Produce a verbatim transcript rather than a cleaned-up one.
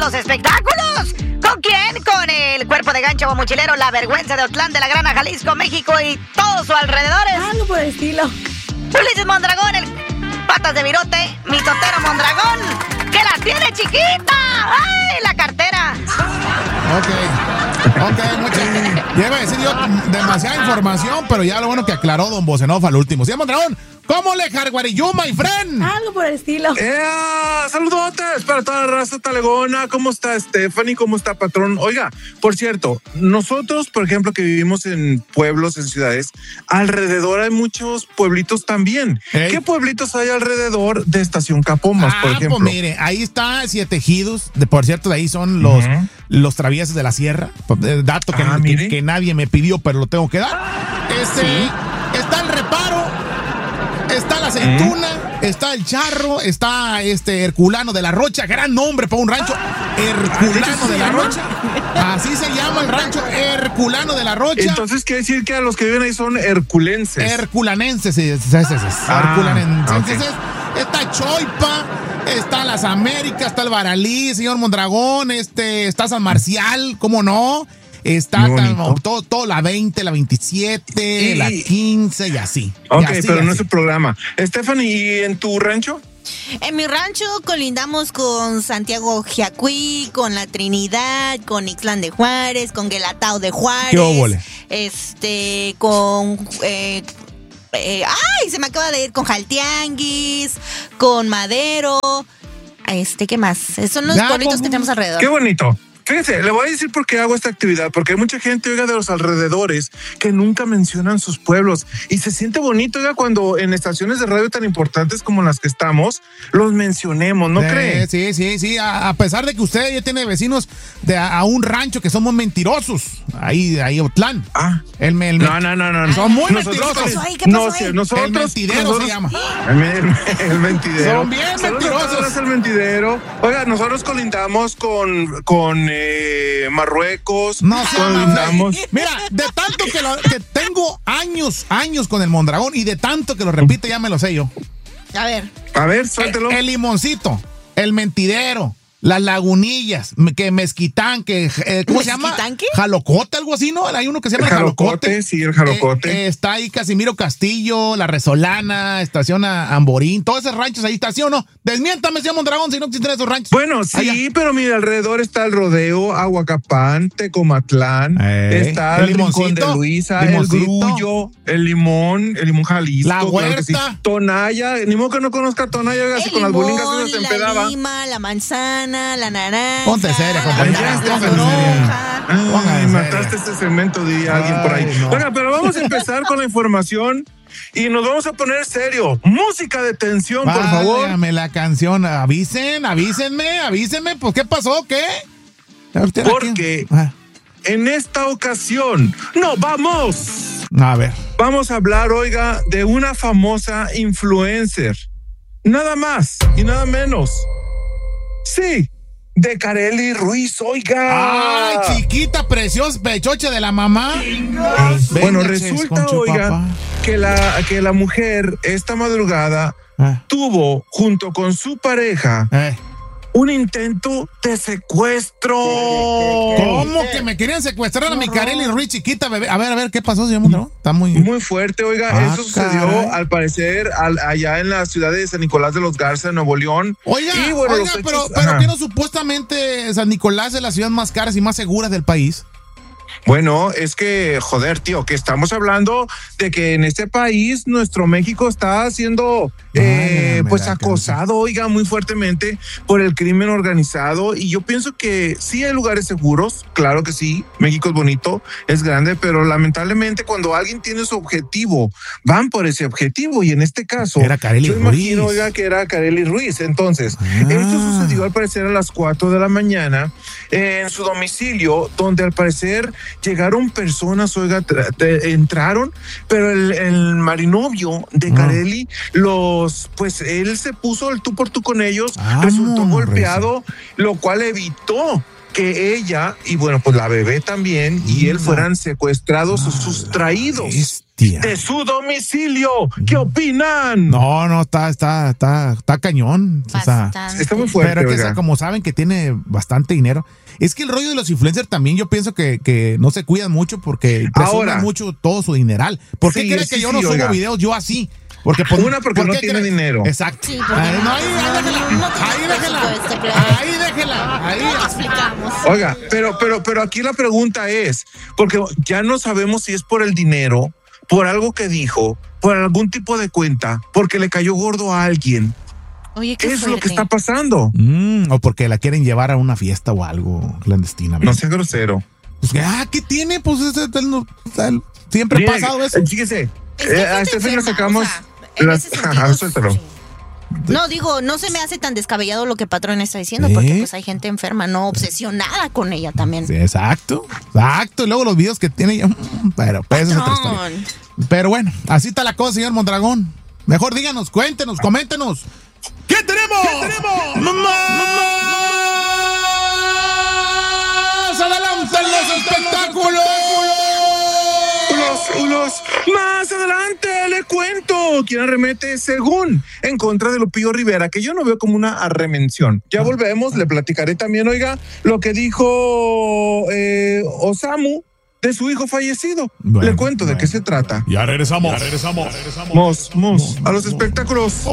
los espectáculos. ¿Con quién? Con el cuerpo de gancho mochilero, la vergüenza de Otlán, de la Grana, Jalisco, México y todos sus alrededores. Algo por el estilo. Ulises Mondragón, el patas de virote, mi totero Mondragón, que la tiene chiquita. ¡Ay, la cartera! Ok, ok, muchas. Ya iba a decir yo demasiada información, pero ya lo bueno que aclaró don Bocenov al último. Sí, Mondragón, ¿cómo le jarguarilló, my friend? Algo por el estilo. ¡Eh! ¡Saludotes para toda la raza talegona! ¿Cómo está Stephanie? ¿Cómo está patrón? Oiga, por cierto, nosotros, por ejemplo, que vivimos en pueblos, en ciudades, alrededor hay muchos pueblitos también. ¿Hey? ¿Qué pueblitos hay alrededor de Estación Capomas, ah, por ejemplo? Pues mire, ahí está Siete Ejidos, de, por cierto, de ahí son los, uh-huh. los traviesos de la sierra. Dato que, ah, que, que nadie me pidió, pero lo tengo que dar. Este, ¿sí? Está el Reparo. Está la Aceituna, ¿Eh? Está el Charro, está este Herculano de la Rocha, gran nombre para un rancho, Herculano de la Rocha. Así se llama el rancho, Herculano de la Rocha. Entonces quiere decir que a los que viven ahí son herculenses. Herculanenses, sí, sí, sí, sí. Ah, Herculanenses. Okay. Entonces, está Choipa, está Las Américas, está el Baralí, señor Mondragón, este, está San Marcial, ¿cómo no? Está tan, todo, todo la veinte, la veintisiete, y, la quince y así. Ok, y así, pero así. no es el programa. Stephanie, ¿y en tu rancho? En mi rancho colindamos con Santiago Jiacuí, con La Trinidad, con Ixtlán de Juárez, con Guelatao de Juárez. ¿Qué óvole? Este, con... Eh, eh, ¡ay! Se me acaba de ir con Jaltianguis, con Madero. Este, ¿qué más? Son los ya, pueblitos como... que tenemos alrededor. ¡Qué bonito! Fíjense, le voy a decir por qué hago esta actividad, porque hay mucha gente, oiga, de los alrededores que nunca mencionan sus pueblos y se siente bonito, oiga, cuando en estaciones de radio tan importantes como las que estamos, los mencionemos, ¿no eh, cree? Sí, sí, sí, a, a pesar de que usted ya tiene vecinos de a, a un rancho que somos mentirosos, ahí, ahí Otlán. Ah. El, el, no, no, no, no. Son muy nosotros, mentirosos. ¿Qué pasó ahí? ¿Qué pasó no, ahí? Nosotros, el mentidero nosotros, se llama. El, el, el mentidero. Son bien mentirosos. Es el mentidero. Oiga, nosotros colindamos con, con eh, Marruecos. No sé, colindamos. Mira, de tanto que, lo, que tengo años, años con el Mondragón y de tanto que lo repite, ya me lo sé yo. A ver. A ver, suéltelo. El, el Limoncito, el mentidero, las Lagunillas, que Mezquitán, que eh, ¿cómo se llama? ¿Qué? Jalocote, algo así, ¿no? Hay uno que se llama el Jalocote. Jalocote. Sí, el Jalocote. Eh, eh, está ahí Casimiro Castillo, La Resolana, Estación Amborín, todos esos ranchos ahí está, ¿sí o no? Desmiéntame, señor Mondragón, si no existen esos ranchos. Bueno, sí, allá. Pero mira, alrededor está el Rodeo, Aguacapán, Tecomatlán, eh, está el, el Rincón de Luisa, limoncito. El Grullo, el Limón, el Limón Jalisco. La Huerta. Claro sí. Tonaya, ni modo que no conozca Tonaya, oiga, si con las bolingas se empedaba. La lima, la manzana, la naranja. Ponte seria, compañera. La toronja. Ay, mataste este segmento, diría Ay, alguien por ahí. No. Bueno, pero vamos a empezar con la información y nos vamos a poner serio. Música de tensión, Válgame por favor. Válgame la canción. Avisen, avísenme, avísenme. Pues, ¿qué pasó? ¿Qué? Porque ah. en esta ocasión, no, vamos. A ver. Vamos a hablar, oiga, de una famosa influencer. Nada más y nada menos. Sí, de Karely Ruiz, oiga. Ay, chiquita, preciosa, pechoche de la mamá. Bueno, resulta, oiga, que la, que la mujer esta madrugada eh. tuvo, junto con su pareja, eh. un intento de secuestro. ¿Cómo que me querían secuestrar a mi Karely Ruiz, chiquita, bebé? A ver, a ver, ¿qué pasó, señor Mondragón? Está muy... Muy fuerte, oiga. Ah, eso sucedió, caray. al parecer, al, allá en la ciudad de San Nicolás de los Garza, en Nuevo León. Oiga, y, bueno, oiga, hechos, pero, pero ¿qué no supuestamente San Nicolás es la ciudad más cara y más segura del país? Bueno, es que, joder, tío, que estamos hablando de que en este país nuestro México está siendo eh, Ay, pues acosado, oiga, muy fuertemente por el crimen organizado, y yo pienso que sí hay lugares seguros, claro que sí, México es bonito, es grande, pero lamentablemente cuando alguien tiene su objetivo, van por ese objetivo, y en este caso, era Karely yo Ruiz. imagino, oiga, que era Karely Ruiz. Entonces, ah. esto sucedió al parecer a las cuatro de la mañana eh, en su domicilio, donde al parecer llegaron personas, oiga, tra- te, entraron, pero el, el marinovio de Karely, no. los, pues él se puso el tú por tú con ellos, ah, resultó golpeado, reza. Lo cual evitó que ella y bueno, pues la bebé también y él fueran secuestrados o sustraídos de su domicilio. ¿Qué opinan? No, no, está, está, está, está cañón. O sea, está muy fuerte. Pero que, o sea, como saben que tiene bastante dinero. Es que el rollo de los influencers también yo pienso que, que no se cuidan mucho porque presumen mucho todo su dineral. ¿Por qué sí, crees sí, que yo sí, no subo oiga. videos yo así? Porque por, Una, porque no tiene dinero. Exacto. Sí, ahí, no, ahí, ahí déjela. Ahí déjela. Ahí déjela. explicamos. Oiga, pero, pero, pero aquí la pregunta es, porque ya no sabemos si es por el dinero, por algo que dijo, por algún tipo de cuenta, porque le cayó gordo a alguien. Oye, ¿qué, ¿Qué es fuerte? lo que está pasando? Mm, o porque la quieren llevar a una fiesta o algo clandestina. No sea grosero. Pues, ah, ¿qué tiene? Pues es, es, es, siempre ha pasado eso. Fíjese, es que eh, a este fin le sacamos... O sea, las, ajá, suéltalo. Sí. No, digo, no se me hace tan descabellado lo que Patrón está diciendo, ¿Eh? porque pues hay gente enferma, no obsesionada con ella también. Sí, exacto, exacto. Y luego los videos que tiene ella, pero pues, esa es otra historia. Pero bueno, así está la cosa, señor Mondragón. Mejor díganos, cuéntenos, coméntenos. ¿Qué tenemos? ¿Qué tenemos? ¡Mamá! ¡Adelante en los espectáculos! Unos, unos, más adelante le cuento quién arremete según en contra de Lupillo Rivera, que yo no veo como una arremención. Ya volvemos, le platicaré también, oiga, lo que dijo eh, Osamu de su hijo fallecido. Bueno, le cuento bueno, de qué se trata. Ya regresamos. Ya regresamos. Ya regresamos. Mos, mos, a los espectáculos.